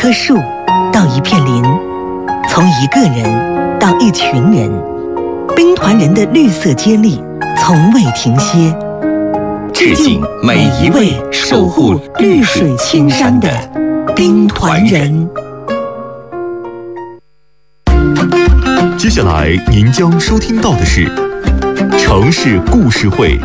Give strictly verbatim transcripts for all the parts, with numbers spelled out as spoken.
棵树到一片林，从一个人到一群人，兵团人的绿色接力从未停歇。 致敬每一位守护绿水青山的兵团人。 接下来您将收听到的是城市故事会。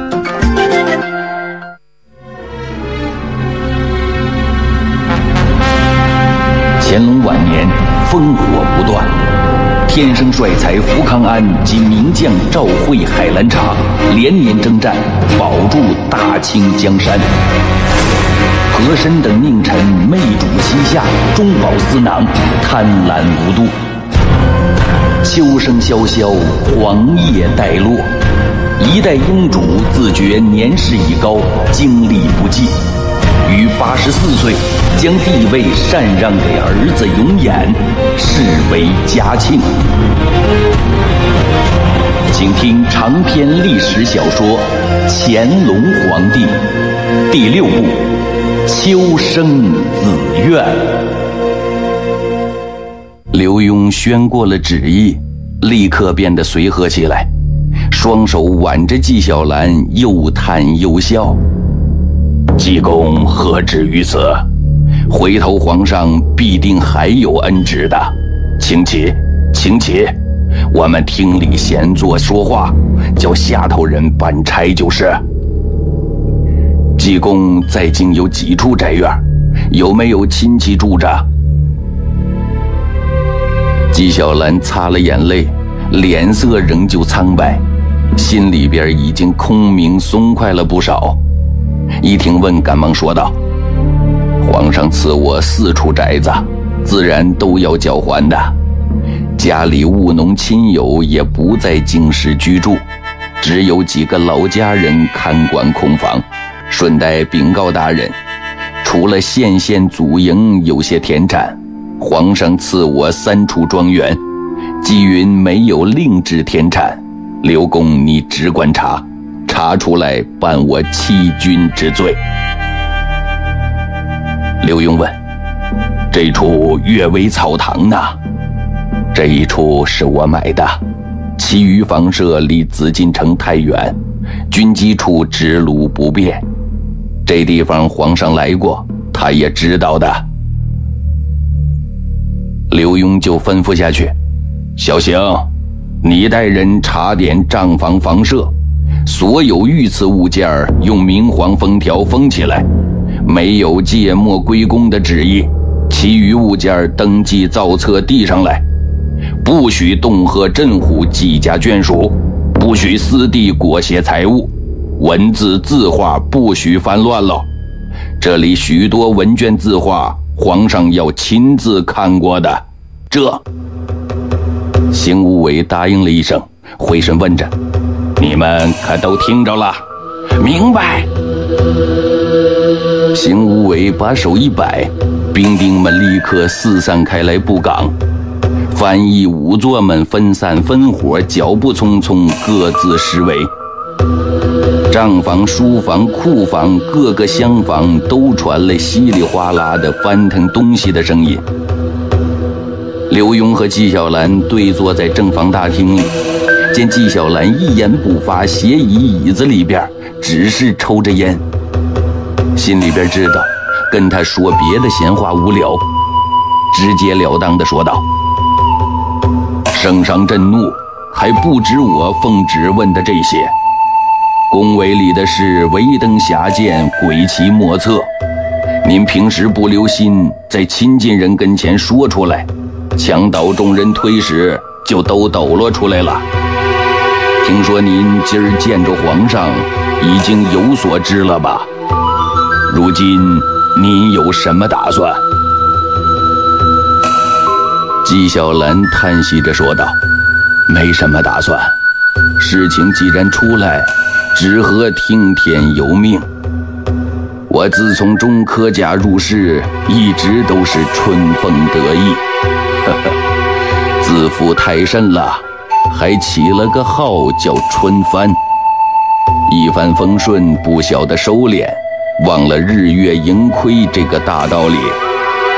乾隆晚年，烽火不断，天生帅才福康安及名将赵惠、海兰察连年征战，保住大清江山。和珅等佞臣媚主膝下，中饱私囊，贪婪无度。秋声萧萧，黄叶带落，一代英主自觉年事已高，精力不济，于八十四岁将帝位禅让给儿子永琰，视为嘉庆。请听长篇历史小说《乾隆皇帝》第六部《秋生子愿》。刘墉宣过了旨意，立刻变得随和起来，双手挽着纪晓岚，又叹又笑。济公何止于此？回头皇上必定还有恩旨的，请起，请起，我们厅里闲坐说话，叫下头人办差就是。济公在京有几处宅院？有没有亲戚住着？纪晓岚擦了眼泪，脸色仍旧苍白，心里边已经空明松快了不少。一听问，赶忙说道：皇上赐我四处宅子，自然都要交还的。家里务农亲友也不在京师居住，只有几个老家人看管空房。顺带禀告大人，除了县县祖营有些田产，皇上赐我三处庄园，纪云没有另置田产，刘公你只管查，查出来办我欺君之罪。刘墉问：这处阅微草堂呢？这一处是我买的，其余房舍离紫禁城太远，军机处直路不便。这地方皇上来过，他也知道的。刘墉就吩咐下去：小邢，你带人查点账房房舍，所有御赐物件用明黄封条封起来，没有借没归公的旨意，其余物件登记造册递上来，不许恫吓镇唬纪家眷属，不许私地裹挟财物，文字字画不许翻乱了。这里许多文卷字画，皇上要亲自看过的。这邢无为答应了一声，回身问着：你们可都听着了？明白。邢无为把手一摆，兵丁们立刻四散开来布岗，翻译仵作们分散分伙，脚步匆匆，各自施为。账房、书房、库房，各个厢房都传来稀里哗啦的翻腾东西的声音。刘墉和纪晓岚对坐在正房大厅里，见纪晓岚一言不发，斜倚椅子里边，只是抽着烟，心里边知道跟他说别的闲话无聊，直截了当地说道：圣上震怒，还不止我奉旨问的这些，宫闱里的事唯登遐见，诡奇莫测，您平时不留心，在亲近人跟前说出来，墙倒众人推时就都抖落出来了。听说您今儿见着皇上已经有所知了吧？如今您有什么打算？纪晓岚叹息着说道：没什么打算，事情既然出来，只合听天由命。我自从中科甲入仕，一直都是春风得意，呵呵，自负太甚了，还起了个号叫春帆。一帆风顺，不晓得收敛，忘了日月盈亏这个大道理，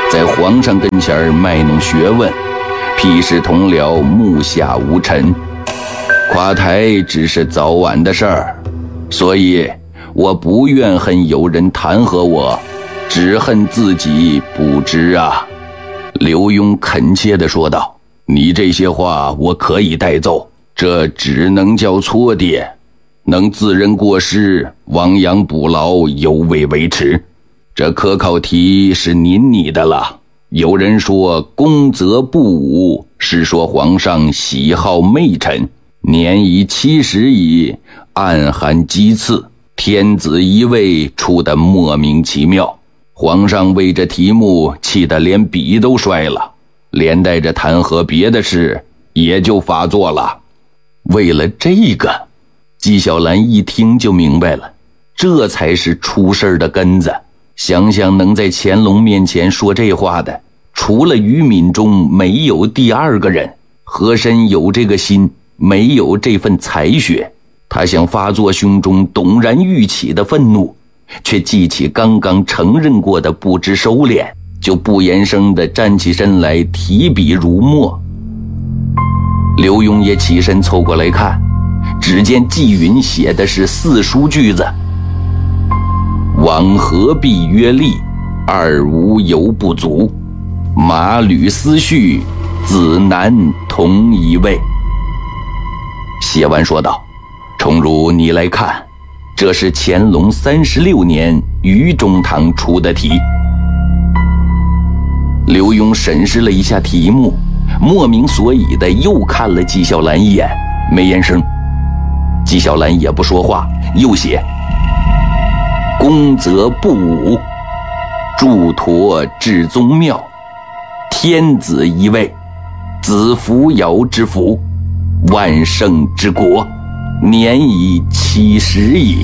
在皇上跟前儿卖弄学问，屁事同僚，目下无尘。垮台只是早晚的事儿，所以我不怨恨有人弹劾我，只恨自己不知啊。刘墉恳切地说道：你这些话我可以代奏，这只能叫搓跌，能自认过失，亡羊补牢，犹未为迟。这科考题是您拟的了。有人说公则不武，是说皇上喜好媚臣，年已七十矣，暗含讥刺，天子一位出得莫名其妙。皇上为这题目气得连笔都摔了，连带着弹劾别的事也就发作了。为了这个，纪晓岚一听就明白了，这才是出事的根子。想想能在乾隆面前说这话的，除了于敏中没有第二个人。和珅有这个心，没有这份才学，他想发作胸中陡然欲起的愤怒，却记起刚刚承认过的不知收敛，就不言声地站起身来，提笔如墨。刘墉也起身凑过来看，只见纪云写的是四书句子：往何必约力，二无犹不足，马履思绪，子难同一位。写完说道：崇儒你来看，这是乾隆三十六年于中堂出的题。刘墉审视了一下题目，莫名所以的又看了纪晓岚一眼，没言声。纪晓岚也不说话，又写：公则不武，祝陀至宗庙，天子一位，子扶摇之福，万圣之国，年已七十矣。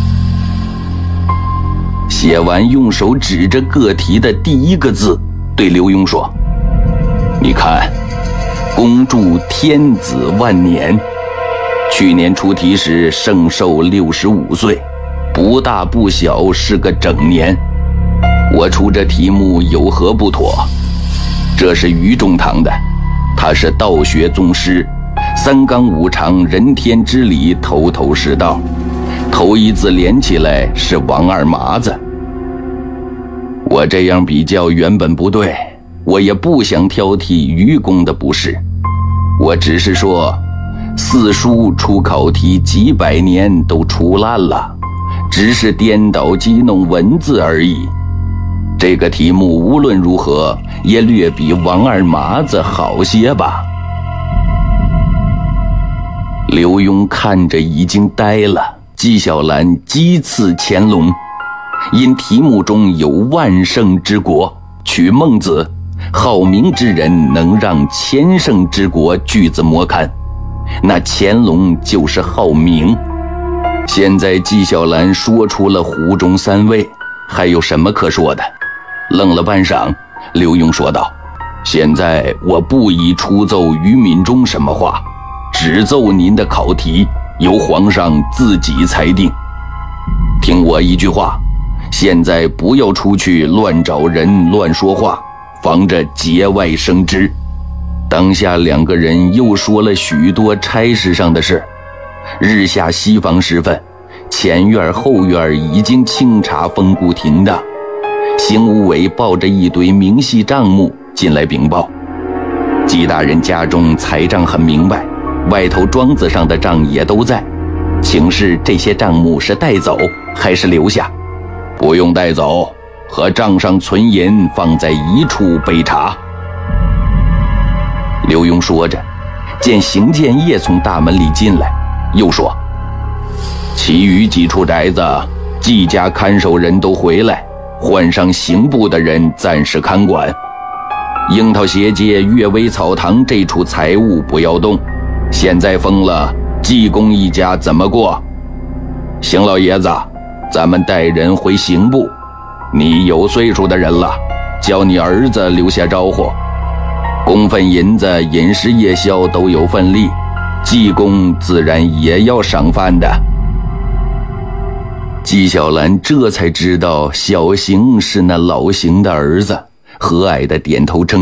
写完，用手指着各题的第一个字，对刘墉说：你看，恭祝天子万年。去年出题时圣寿六十五岁，不大不小，是个整年。我出这题目有何不妥？这是于中堂的，他是道学宗师，三纲五常，人天之理，头头是道。头一字连起来是王二麻子。我这样比较原本不对，我也不想挑剔于公的不是，我只是说四书出考题几百年都出烂了，只是颠倒激弄文字而已。这个题目无论如何也略比王二麻子好些吧。刘墉看着已经呆了，纪晓岚讥刺乾隆，因题目中有万圣之国，取孟子，好名之人能让千圣之国句子莫堪，那乾隆就是好名。现在纪晓岚说出了湖中三位，还有什么可说的？愣了半晌，刘墉说道：现在我不宜出奏于敏中什么话，只奏您的考题，由皇上自己裁定。听我一句话，现在不要出去乱找人乱说话，防着节外生枝。当下两个人又说了许多差事上的事。日下西房时分，前院后院已经清查封固停当，邢无伟抱着一堆明细账目进来禀报，纪大人家中财账很明白，外头庄子上的账也都在，请示这些账目是带走还是留下？不用带走，和账上存银放在一处备查。刘墉说着，见邢建业从大门里进来，又说：其余几处宅子，纪家看守人都回来，换上刑部的人暂时看管。樱桃斜街阅微草堂这处财物不要动，现在封了，纪公一家怎么过？邢老爷子，咱们带人回刑部，你有岁数的人了，叫你儿子留下招呼。公分银子、饮食夜宵都有份例，纪公自然也要赏饭的。纪晓岚这才知道小邢是那老邢的儿子， 和蔼地点头称